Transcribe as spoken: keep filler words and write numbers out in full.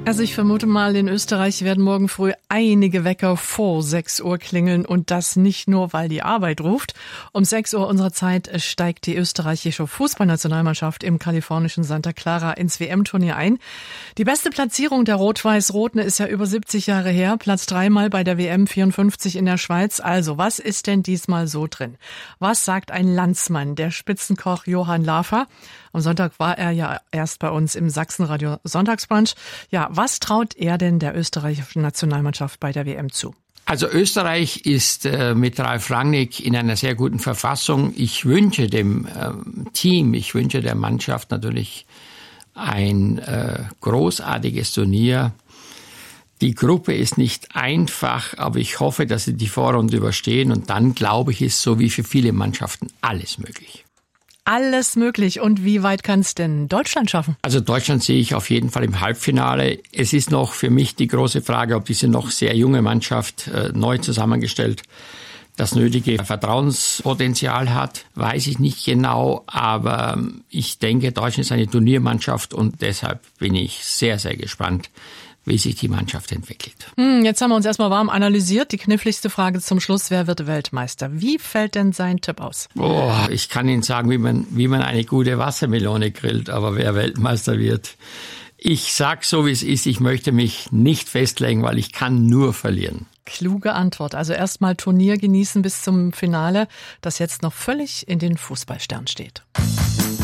Also ich vermute mal, in Österreich werden morgen früh einige Wecker vor sechs Uhr klingeln und das nicht nur, weil die Arbeit ruft. Um sechs Uhr unserer Zeit steigt die österreichische Fußballnationalmannschaft im kalifornischen Santa Clara ins W M-Turnier ein. Die beste Platzierung der Rot-Weiß-Roten ist ja über siebzig Jahre her. Platz dreimal bei der W M vierundfünfzig in der Schweiz. Also, was ist denn diesmal so drin? Was sagt ein Landsmann, der Spitzenkoch Johann Lafer? Am Sonntag war er ja erst bei uns im Sachsenradio Sonntagsbrunch. Ja, was traut er denn der österreichischen Nationalmannschaft bei der W M zu? Also Österreich ist äh, mit Ralf Rangnick in einer sehr guten Verfassung. Ich wünsche dem ähm, Team, ich wünsche der Mannschaft natürlich ein äh, großartiges Turnier. Die Gruppe ist nicht einfach, aber ich hoffe, dass sie die Vorrunde überstehen und dann, glaube ich, ist so wie für viele Mannschaften alles möglich. Alles möglich. Und wie weit kann es denn Deutschland schaffen? Also Deutschland sehe ich auf jeden Fall im Halbfinale. Es ist noch für mich die große Frage, ob diese noch sehr junge Mannschaft, äh, neu zusammengestellt, das nötige Vertrauenspotenzial hat. Weiß ich nicht genau, aber ich denke, Deutschland ist eine Turniermannschaft und deshalb bin ich sehr, sehr gespannt, wie sich die Mannschaft entwickelt. Hm, jetzt haben wir uns erstmal warm analysiert. Die kniffligste Frage zum Schluss: Wer wird Weltmeister? Wie fällt denn sein Tipp aus? Oh, ich kann Ihnen sagen, wie man, wie man eine gute Wassermelone grillt, aber wer Weltmeister wird. Ich sag so, wie es ist. Ich möchte mich nicht festlegen, weil ich kann nur verlieren. Kluge Antwort. Also erstmal Turnier genießen bis zum Finale, das jetzt noch völlig in den Fußballstern steht.